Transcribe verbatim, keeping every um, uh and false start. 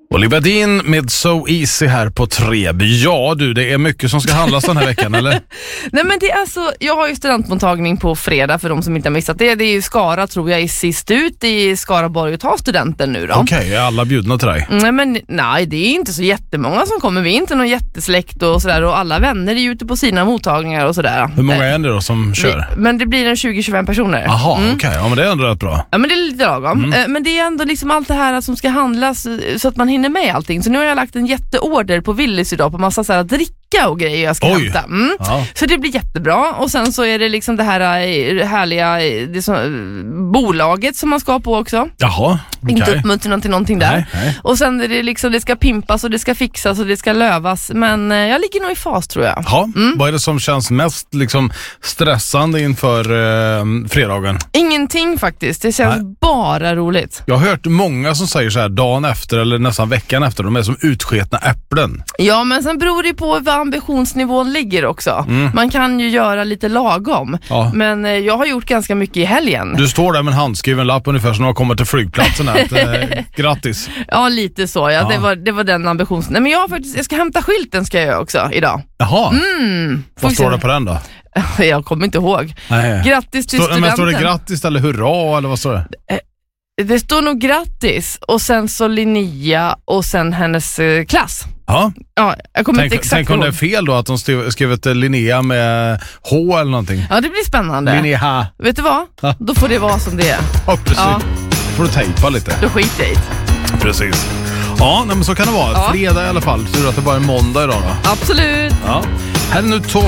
Olivia Dean med So Easy här på Treb. Ja du, det är mycket som ska handlas den här veckan, eller? Nej men det är så, jag har ju studentmottagning på fredag för de som inte har missat det. Det är ju Skara, tror jag, är sist ut i Skaraborg och tar studenten nu då. Okej, okay, är alla bjudna till dig? Nej men nej, det är inte så jättemånga som kommer. Vi är inte någon jättesläkt och sådär, och alla vänner är ju ute på sina mottagningar och sådär. Hur många är det då som kör? Vi, men det blir en tjugo till tjugofem personer. Jaha, mm. okej, okay. Ja men det är ändå rätt bra. Ja men det är lite lagom. Mm. Men det är ändå liksom allt det här som ska handlas så att man hinner med allting. Så nu har jag lagt en jätteorder på Willys idag på massa så här dricka och grejer jag ska Oj. hämta. Mm. Ja. Så det blir jättebra. Och sen så är det liksom det här härliga det som, bolaget som man ska på också. Jaha, okay. Inte uppmuntra till någonting där. Nej, nej. Och sen är det liksom, det ska pimpas och det ska fixas och det ska lövas. Men eh, jag ligger nog i fas, tror jag. Ja, mm. Vad är det som känns mest liksom stressande inför eh, fredagen? Ingenting faktiskt. Det känns nej. bara roligt. Jag har hört många som säger så här dagen efter eller nästan veckan efter. De är som utsketna äpplen. Ja, men sen beror det på vad ambitionsnivån ligger också. Mm. Man kan ju göra lite lagom. Ja. Men eh, jag har gjort ganska mycket i helgen. Du står där med en handskriven lapp ungefär som när jag kommer till flygplatsen här. Att, eh, grattis. Ja, lite så. Ja. Ja. Det, var, det var den ambitions. Nej, men jag, har faktiskt, jag ska hämta skylten ska jag göra också idag. Jaha. Mm. Vad står det på den då? Jag kommer inte ihåg. Nej. Grattis till Stå, studenten. Men står det grattis eller hurra eller vad står det? Det står nog grattis och sen så Linnea och sen hennes eh, klass. Ja. Ja, jag kommer tänk, inte exakt tänk om det är fel då att de skrivit Linnea med H eller någonting. Ja, det blir spännande. Linnea. Vet du vad? Ja. Då får det vara som det är. Ja, precis. Ja. Får du tejpa lite. Då skiter jag i. Precis. Ja, nej, men så kan det vara. Ja. Fredag i alla fall. Tur att det bara är måndag idag då. Absolut. Ja. Här är nu